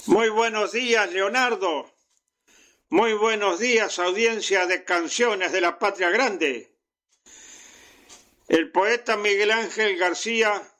Muy buenos días, Leonardo. Muy buenos días, audiencia de Canciones de la Patria Grande. El poeta Miguel Ángel García